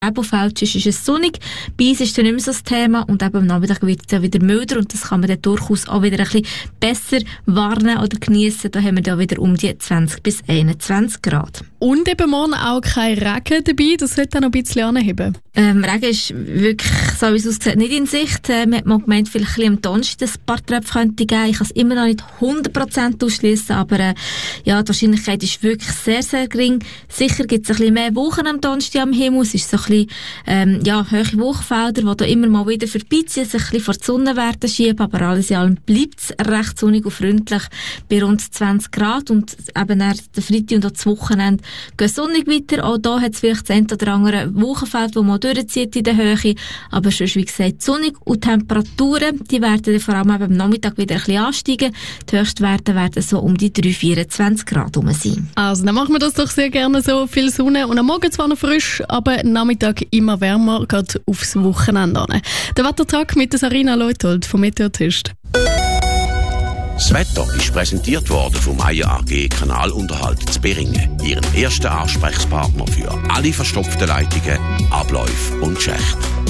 Nebelfeld, ist es sonnig. Bei uns ist dann nicht mehr so das Thema und eben am Nachmittag wird es ja wieder milder und das kann man dann durchaus auch wieder ein bisschen besser warnen oder geniessen. Da haben wir dann wieder um die 20 bis 21 Grad. Und eben morgen auch kein Regen dabei, das sollte dann noch ein bisschen anheben. Regen ist wirklich, so wie es aussieht, nicht in Sicht. Man hat mal gemeint, vielleicht ein bisschen am Donnerstag ein paar Tröpfe könnte geben. Ich kann es immer noch nicht 100% ausschliessen, aber ja, die Wahrscheinlichkeit ist wirklich sehr, sehr gering. Sicher gibt es ein bisschen mehr Wochen am Donnerstag am Himmel. Es ist so ein bisschen, hohe Wolkenfelder, die da immer mal wieder vorbeiziehen, sich ein bisschen vor die Sonne werden schieben, aber alles in allem bleibt es recht sonnig und freundlich bei rund 20 Grad und eben der Freitag und auch das Wochenende gehen sonnig weiter. Auch da hat es vielleicht das eine oder andere Wolkenfeld, das mal durchzieht in der Höhe, aber sonst, wie gesagt, sonnig und Temperaturen, die werden vor allem eben am Nachmittag wieder ein bisschen ansteigen. Die Höchstwerte werden so um die 3-24 Grad rum sein. Also dann machen wir das doch sehr gerne so, viel Sonne und am Morgen zwar noch frisch, aber am Nachmittag immer wärmer, gerade aufs Wochenende an. Der Wettertag mit der Sarina Leutold vom Meteortest. Das Wetter ist präsentiert worden vom Meyer AG Kanalunterhalt zu Beringen, Ihren ersten Ansprechpartner für alle verstopften Leitungen, Abläufe und Schächte.